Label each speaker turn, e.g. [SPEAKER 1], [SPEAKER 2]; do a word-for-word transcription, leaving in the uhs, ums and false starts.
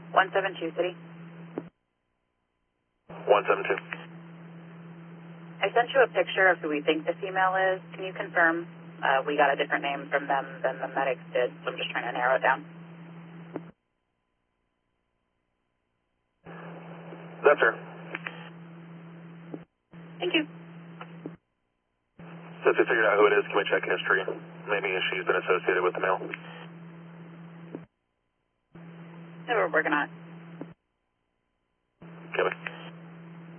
[SPEAKER 1] one seven two City.
[SPEAKER 2] one seven two.
[SPEAKER 1] I sent you a picture of who we think the female is. Can you confirm? Uh, we got a different name from them than the medics did, so I'm just trying to narrow it down.
[SPEAKER 2] That's her.
[SPEAKER 1] Thank you.
[SPEAKER 2] Since we figured out who it is, can we check history? Maybe she's been associated with the male.
[SPEAKER 1] Yeah, we're working on it.
[SPEAKER 2] Okay.